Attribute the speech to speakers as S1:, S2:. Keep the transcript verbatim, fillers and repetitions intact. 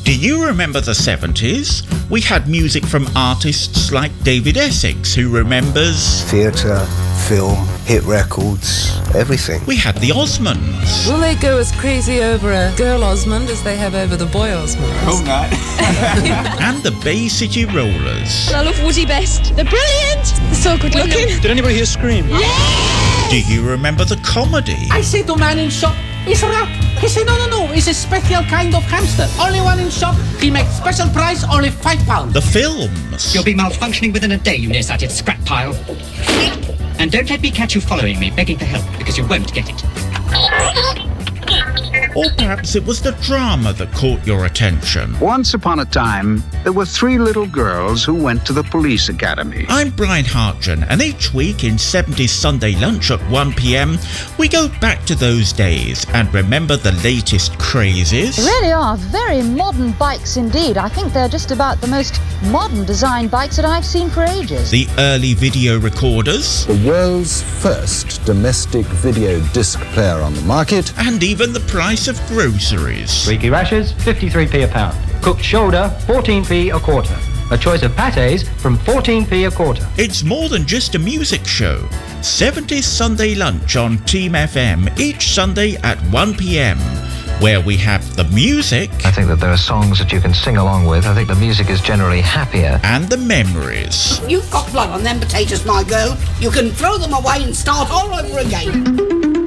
S1: Do you remember the seventies? We had music from artists like David Essex, who remembers
S2: theatre, film, hit records, everything.
S1: We had the Osmonds.
S3: Will they go as crazy over a girl Osmond as they have over the boy Osmond?
S4: Oh, no.
S1: And the Bay City Rollers.
S5: I love Woody best. They're brilliant. They're so good looking.
S4: Did anybody hear scream?
S5: Yeah!
S1: Do you remember the comedy?
S6: I say to man in shop, it's a rat. He say, no, no, no, it's a special kind of hamster. Only one in shop. He makes special price, only five pounds.
S1: The films.
S7: You'll be malfunctioning within a day, you nearsighted scrap pile. And don't let me catch you following me, begging for help, because you won't get it.
S1: Or perhaps it was the drama that caught your attention.
S8: Once upon a time, there were three little girls who went to the police academy.
S1: I'm Brian Hartgen, and each week in seventies Sunday Lunch at one p.m, we go back to those days and remember the latest crazes.
S9: They really are very modern bikes indeed. I think they're just about the most modern design bikes that I've seen for ages.
S1: The early video recorders.
S10: The world's first domestic video disc player on the market.
S1: And even the price of groceries.
S11: Streaky rashers, fifty-three p a pound. Cooked shoulder, fourteen p a quarter. A choice of pâtés from fourteen p a quarter.
S1: It's more than just a music show. seventies Sunday Lunch on Team F M each Sunday at one p.m, where we have the music.
S12: I think that there are songs that you can sing along with. I think the music is generally happier.
S1: And the memories.
S6: You've got blood on them potatoes, my girl. You can throw them away and start all over again.